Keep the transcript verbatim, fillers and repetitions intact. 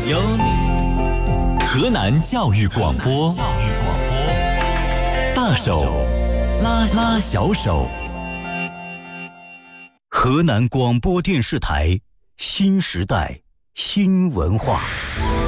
有你。河南教育广播，教育广播，大手拉拉小手。河南广播电视台新时代新文化。